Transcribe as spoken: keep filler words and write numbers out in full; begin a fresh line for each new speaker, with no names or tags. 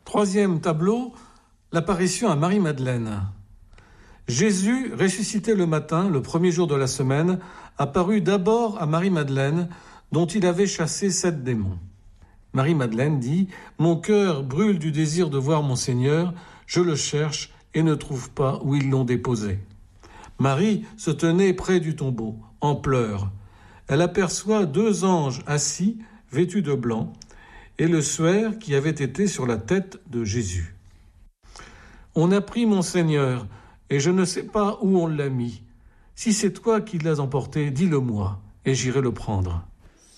Troisième tableau, l'apparition à Marie-Madeleine. Jésus, ressuscité le matin, le premier jour de la semaine, apparut d'abord à Marie-Madeleine, dont il avait chassé sept démons. Marie-Madeleine dit « Mon cœur brûle du désir de voir mon Seigneur, je le cherche et ne trouve pas où ils l'ont déposé. » Marie se tenait près du tombeau, en pleurs. Elle aperçoit deux anges assis, vêtus de blanc, et le suaire qui avait été sur la tête de Jésus. « On a pris mon Seigneur, et je ne sais pas où on l'a mis. Si c'est toi qui l'as emporté, dis-le-moi, et j'irai le prendre. »